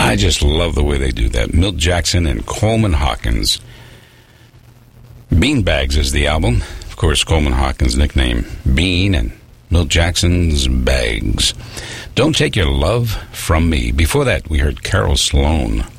I just love the way they do that. Milt Jackson and Coleman Hawkins. Beanbags is the album. Of course, Coleman Hawkins' nickname Bean, and Milt Jackson's Bags. Don't Take Your Love From Me. Before that, we heard Carol Sloan.